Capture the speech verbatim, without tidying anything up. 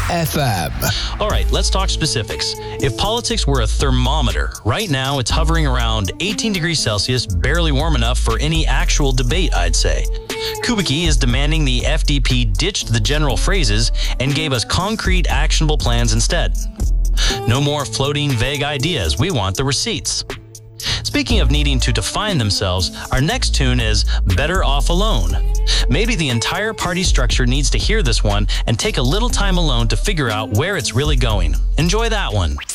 F M. All right, let's talk specifics. If politics were a thermometer, right now it's hovering around eighteen degrees Celsius, barely warm enough for any actual debate, I'd say. Kubicki is demanding the F D P ditched the general phrases and gave us concrete, actionable plans instead. No more floating, vague ideas. We want the receipts. Speaking of needing to define themselves, our next tune is Better Off Alone. Maybe the entire party structure needs to hear this one and take a little time alone to figure out where it's really going. Enjoy that one.